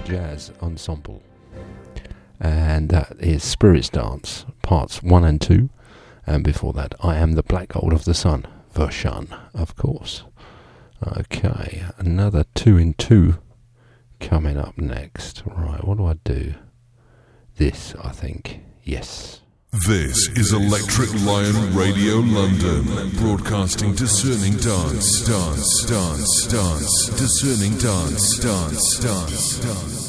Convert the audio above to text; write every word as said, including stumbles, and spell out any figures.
Jazz Ensemble, and that is Spirits Dance parts one and two, and before that I Am the Black Gold of the Sun version, of course. Okay, another two in two coming up next. Right, what do I do? This, I think. Yes. This is Electric Lion Radio London, broadcasting discerning dance, dance, dance, dance, discerning dance, dance, dance, dance.